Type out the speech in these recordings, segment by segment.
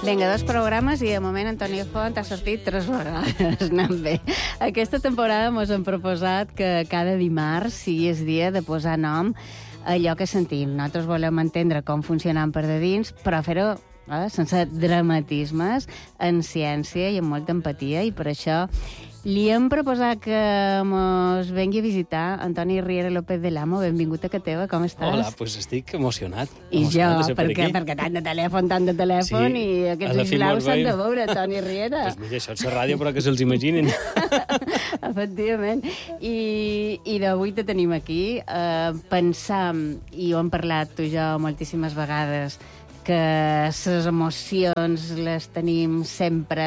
Vinga, 2 programes i de moment Antoni Font ha sortit 3 vegades. Anant bé. Aquesta temporada mos hem proposat que cada dimarts sigui el dia de posar nom a allò que sentim. Nosaltres volem entendre com funcionem per de dins, però fer-ho sense dramatismes, en ciència i amb molta empatia, i per això li hem proposat que mos vengui a visitar Antoni Riera López de l'Amo. Benvingut a casa teva, com estàs? Hola, doncs estic emocionat. I jo, perquè tant de telèfon, sí, i aquests blaus s'han de veure, Toni Riera. Doncs mira, això és la ràdio, però que se'ls imaginin. Efectivament. I d'avui te tenim aquí. Pensam, i ho hem parlat tu i jo moltíssimes vegades, que les emocions les tenim sempre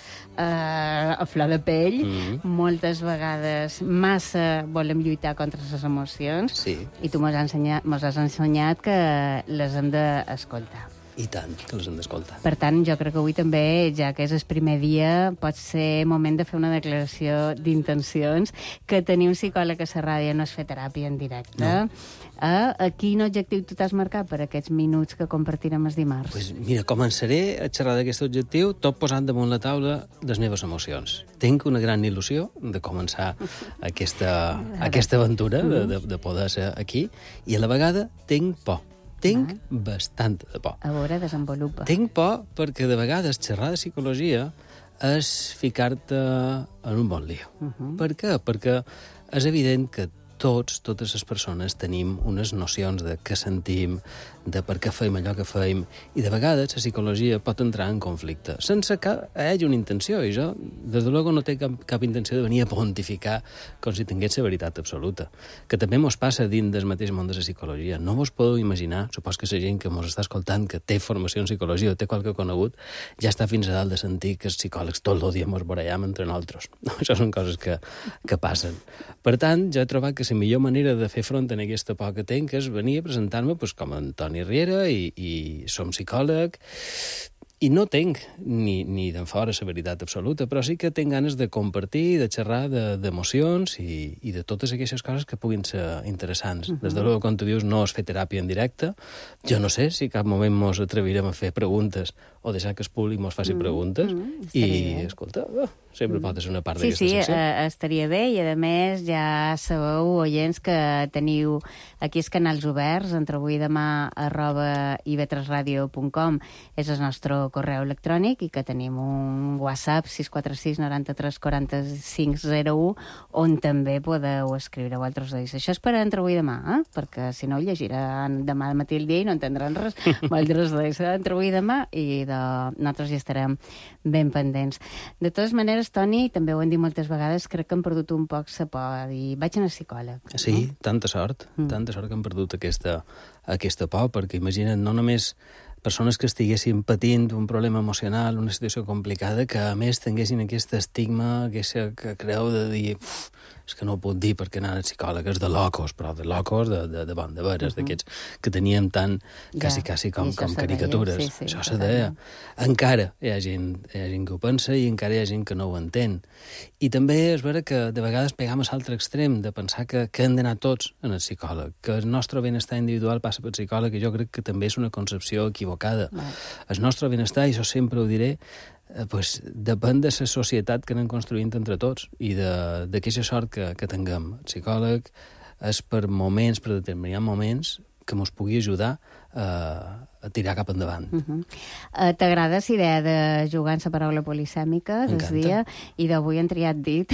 a flor de pell. Moltes vegades massa volem lluitar contra les emocions. Sí. I tu mos has ensenyat que les hem d'escoltar. I tant, que les hem d'escoltar. Per tant, jo crec que avui també, ja que és el primer dia, pot ser moment de fer una declaració d'intencions, que tenir un psicòleg a la ràdio no és fer teràpia en directe. No. A quin objectiu tu t'has marcat per aquests minuts que compartirem els dimarts? Pues mira, començaré a xerrar d'aquest objectiu tot posant damunt la taula les meves emocions. Tinc una gran il·lusió de començar aquesta aventura, de poder ser aquí, i a la vegada tinc por. Tinc bastant de por. A veure, desenvolupa. Tinc por perquè de vegades xerrar de psicologia és ficar-te en un bon lío. Per què? Perquè és evident que totes les persones tenim unes nocions de què sentim, de per què fem allò que fem, i de vegades la psicologia pot entrar en conflicte, sense que hi hagi una intenció, i jo, des de luego, no té cap intenció de venir a pontificar com si tingués la veritat absoluta, que també mos passa dins del mateix món de la psicologia. No vos podeu imaginar, supos que la gent que mos està escoltant, que té formació en psicologia o té qualque conegut, ja està fins a dalt de sentir que els psicòlegs tot el dia mos barallam entre nosaltres. No, això són coses que passen. Per tant, jo he trobat que la millor manera de fer front a aquesta por que tinc és venir a presentar-me com a Antoni Riera, i som psicòleg, i no tinc ni d'en fora la veritat absoluta, però sí que tinc ganes de compartir, de xerrar d'emocions i de totes aquestes coses que puguin ser interessants. Des de luego, com tu dius, no és fer teràpia en directe. Jo no sé si cap moment mos atrevirem a fer preguntes o deixar que el públic mos faci preguntes. I, escolta, sempre pot ser una part d'aquesta secció. Sí, estaria bé, i a més ja sabeu, oients, que teniu aquí els canals oberts, entre avui i demà @ivetresradio.com és el nostre correu electrònic, i que tenim un WhatsApp 646 93 45 01 on també podeu escriure vosaltres d'ells. Això és per entre avui i demà, perquè si no ho llegiran demà al matí el dia i no entendran res. Vosaltres d'ells entre avui i demà, i nosaltres ja estarem ben pendents. De totes maneres, Toni, també ho hem dit moltes vegades, crec que hem perdut un poc la por, i vaig anar al psicòleg. Sí, tanta sort que hem perdut aquesta por, perquè imagina't, no només persones que estiguessin patint un problema emocional, una situació complicada, que a més tinguessin aquest estigma, aquesta creu de dir és que no ho puc dir perquè anar al psicòleg és de locos, però de locos de bon, de veres, d'aquests que teníem tant, quasi com caricatures. Sí, això se deia. Encara hi ha gent que ho pensa, i encara hi ha gent que no ho entén. I també és vera que de vegades pegam a l'altre extrem de pensar que hem d'anar tots en el psicòleg, que el nostre benestar individual passa pel psicòleg, i jo crec que també és una concepció equivocada. El nostre benestar, i això sempre ho diré, depèn de la societat que anem construint entre tots, i d'aquesta sort que tinguem. El psicòleg és per determinats moments, que mos pugui ajudar a tirar cap endavant. T'agrada la idea de jugar amb la paraula polisèmica, des dia, i d'avui han triat dit.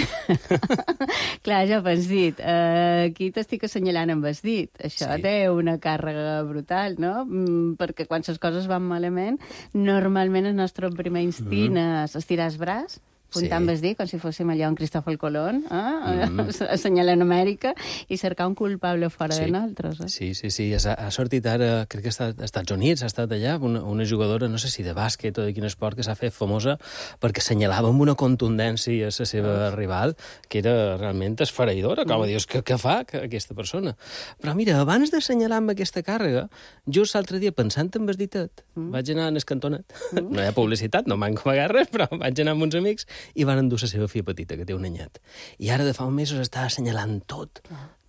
Clar, jo pens dit, aquí t'estic assenyalant amb el dit. Això té una càrrega brutal, no? Perquè quan les coses van malament, normalment el nostre primer instint és estirar el braç, apuntant el dit, com si fóssim allò en Cristòfol Colón, assenyalant Amèrica, i cercar un culpable fora de nosaltres. Sí. Ha sortit ara, crec que als Estats Units, ha estat allà, una jugadora, no sé si de bàsquet o de quin esport, que s'ha fet famosa perquè assenyalava amb una contundència a la seva rival, que era realment esfereïdora, com a dius, què fa aquesta persona? Però mira, abans d'assenyalar amb aquesta càrrega, just l'altre dia, pensant en el ditet, vaig anar en el cantonet. No hi ha publicitat, no m'han comagat res, però vaig anar amb uns amics i van endur la seva filla petita, que té un anyet. I ara de fa uns mesos estava assenyalant tot.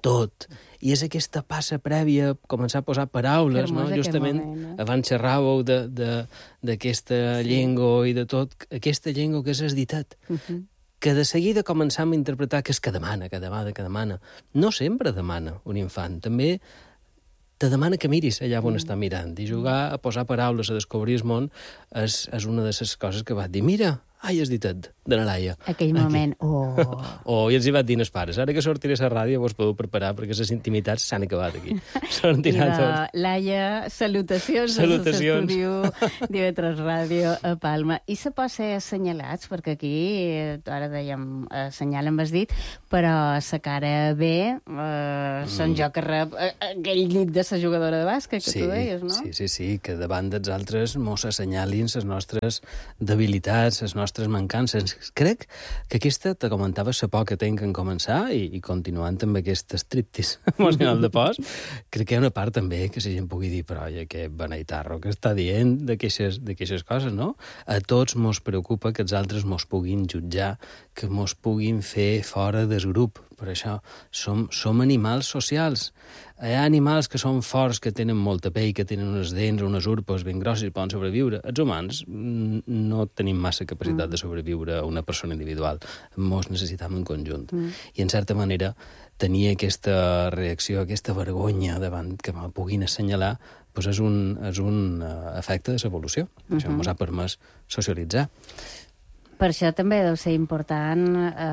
tot. I és aquesta passa prèvia, començar a posar paraules, no? Justament, abans xerràveu d'aquesta llengua i de tot, aquesta llengua que és esditat, que de seguida començam a interpretar que és que demana, que demana. No sempre demana un infant, també te demana que miris allà on està mirant, i jugar a posar paraules, a descobrir el món, és una de les coses que va dir, mira, ai, has dit de la Laia. Aquell moment, I els hi vaig dir als pares, ara que sortiré a la ràdio vos podeu preparar perquè les intimitats s'han acabat aquí. I de Laia, salutacions al estudi d'IV3 Ràdio a Palma. I se pot ser assenyalats, perquè aquí, ara dèiem, assenyalen has dit, però la cara B, són jo que rep aquell llit de la jugadora de bàsquet que tu deies, no? Sí, que davant dels altres mos assenyalin les nostres debilitats, les nostres mancances. Crec que aquesta, te comentava sa por que tenc en començar i continuant amb aquest striptease emocional de pos, crec que hi ha una part també que la gent pugui dir, però aquest beneitarro que està dient d'aquestes coses, no? A tots mos preocupa que els altres mos puguin jutjar, que mos puguin fer fora del grup. Per això som animals socials. Hi ha animals que són forts, que tenen molta pell, que tenen unes dents, unes urpes ben grosses i poden sobreviure. Els humans no tenim massa capacitat de sobreviure a una persona individual. Mos necessitam en conjunt. I, en certa manera, tenir aquesta reacció, aquesta vergonya davant que me puguin assenyalar, doncs és un efecte de l'evolució. Això mos ha permès socialitzar. Per això també deu ser important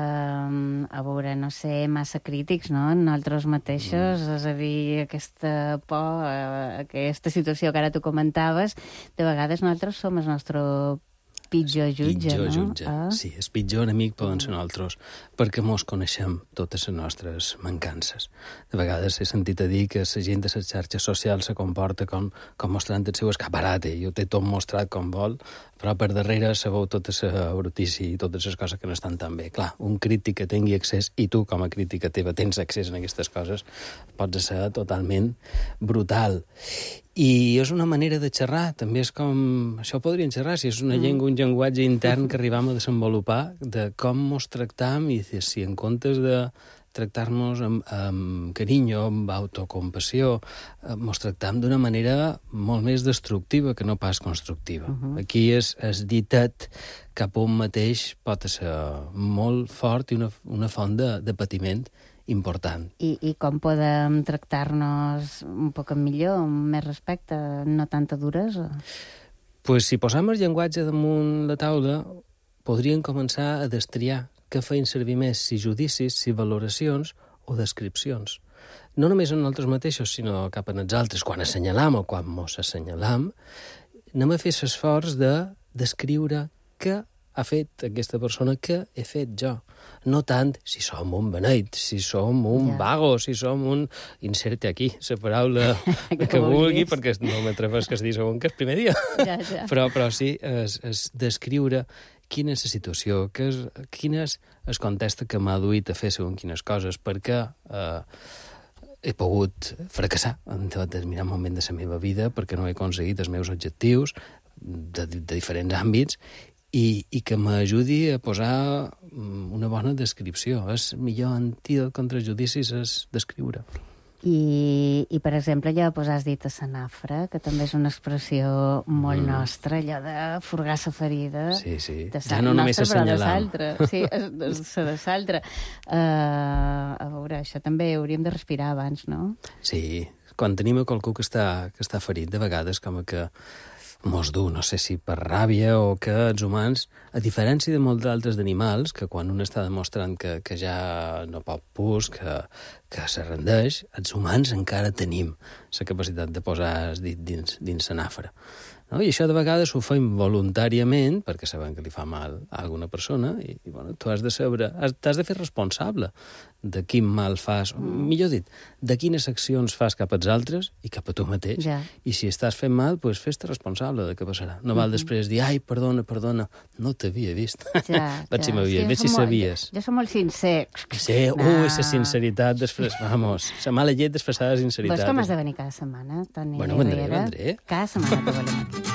a veure, no ser massa crítics, no?, en nosaltres mateixos, és a dir, aquesta por, aquesta situació que ara tu comentaves, de vegades nosaltres som el nostre pitjor jutge, no? Sí, el pitjor enemic poden ser nosaltres, perquè mos coneixem totes les nostres mancances. De vegades he sentit a dir que la gent de les xarxes socials se comporta com mostrant el seu escaparate, i ho té tot mostrat com vol, però per darrere sabeu tota la brutícia i totes les coses que no estan tan bé. Clar, un crític que tingui accés, i tu com a crítica teva tens accés a aquestes coses, pots ser totalment brutal. I és una manera de xerrar, també és com... Això podríem xerrar, si és una llengua, un llenguatge intern que arribam a desenvolupar, de com mos tractam, i si en comptes de tractar-nos amb carinyo, amb autocompassió, mos tractam d'una manera molt més destructiva que no pas constructiva. Aquí és ditat cap a un mateix pot ser molt fort i una font de patiment important. I com podem tractar-nos un poc millor, amb més respecte, no tanta duresa? Pues si posam el llenguatge damunt la taula, podríem començar a destriar què feien servir més, si judicis, si valoracions o descripcions. No només en nosaltres mateixos, sinó cap en els altres. Quan assenyalam o quan mos assenyalam, anem a fer l'esforç de descriure què ha fet aquesta persona, què he fet jo. No tant si som un beneit, si som un vago, si som un... Inserte aquí la paraula que vulgui, perquè no m'atreveix que es digui segon que el primer dia. Però sí, és descriure quina és la situació, quin és el context que m'ha duit a fer segons quines coses, perquè he pogut fracassar en determinat moment de la meva vida, perquè no he aconseguit els meus objectius de diferents àmbits, i que m'ajudi a posar una bona descripció. És millor antídot contra els judicis és descriure. I per exemple, allò que has dit a la nafra, que també és una expressió molt nostra, allò de furgar la ferida. Sí. Ja no només assenyalar. Sí, de l'altre. A veure, això també hauríem de respirar abans, no? Sí, quan tenim a qualcú que està ferit, de vegades com que mos du, no sé si per ràbia o que els humans, a diferència de molts altres animals, que quan un està demostrant que ja no pot pus, que se rendeix, els humans encara tenim la capacitat de posar el dit dins la nafra. No? I això de vegades ho fem voluntàriament, perquè sabem que li fa mal a alguna persona, i bueno, tu has de saber, t'has de fer responsable de quin mal fas, millor dit, de quines accions fas cap als altres i cap a tu mateix. I si estàs fent mal, doncs fes-te responsable de què passarà. No val després dir, ai, perdona, no t'havia vist. Vaig si m'havia vist, si sabies. Jo som molt sincer. Sí, la sinceritat després, vamos, la mala llet disfressada de sinceritat. Vols com has de venir cada setmana, Toni? Bueno, vendré. Cada setmana te volem aquí.